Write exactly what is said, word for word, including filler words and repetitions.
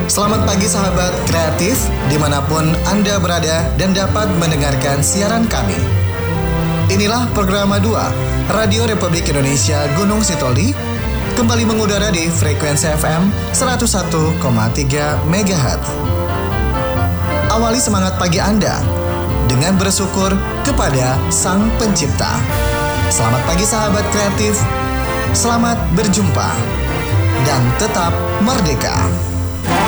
Selamat pagi sahabat kreatif, dimanapun Anda berada dan dapat mendengarkan siaran kami. Inilah program dua Radio Republik Indonesia Gunung Sitoli, kembali mengudara di frekuensi F M seratus satu koma tiga megahertz. Awali semangat pagi Anda dengan bersyukur kepada Sang Pencipta. Selamat pagi sahabat kreatif, selamat berjumpa, dan tetap merdeka.